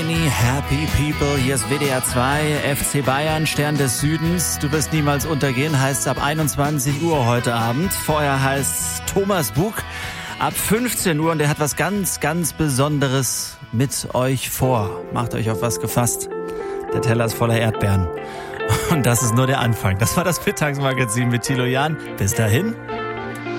Shiny Happy People. Hier ist WDR 2, FC Bayern, Stern des Südens. Du wirst niemals untergehen, heißt ab 21 Uhr heute Abend. Vorher heißt Thomas Bug ab 15 Uhr und der hat was ganz, ganz Besonderes mit euch vor. Macht euch auf was gefasst. Der Teller ist voller Erdbeeren. Und das ist nur der Anfang. Das war das Mittagsmagazin mit Thilo Jahn. Bis dahin.